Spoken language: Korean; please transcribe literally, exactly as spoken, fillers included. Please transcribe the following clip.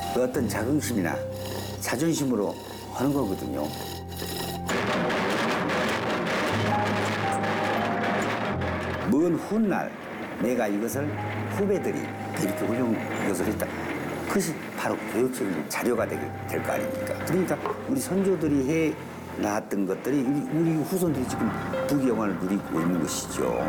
그 어떤 자긍심이나 자존심으로 하는 거거든요. 먼 훗날 내가 이것을 후배들이 이렇게 훌륭한 것을 했다. 그것이 바로 교육적인 자료가 될 거 아닙니까? 그러니까 우리 선조들이 해 나왔던 것들이 우리 후손들이 지금 부귀영화를 누리고 있는 것이죠.